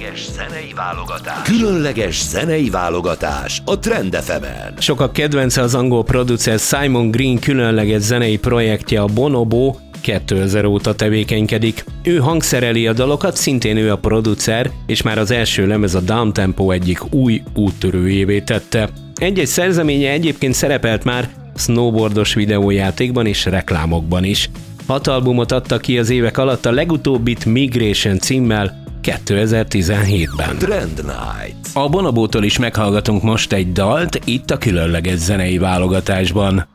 Különleges zenei válogatás a Trend FM-en. Sokak kedvence az angol producer Simon Green különleges zenei projektje, a Bonobo 2000 óta tevékenykedik. Ő hangszereli a dalokat, szintén ő a producer, és már az első lemez a Downtempo egyik új úttörőjévé tette. Egy-egy szerzeménye egyébként szerepelt már snowboardos videójátékban és reklámokban is. 6 albumot adtak ki az évek alatt, a legutóbbit Migration címmel 2017-ben. Trend Night. A Bonobótól is meghallgatunk most egy dalt, itt a különleges zenei válogatásban.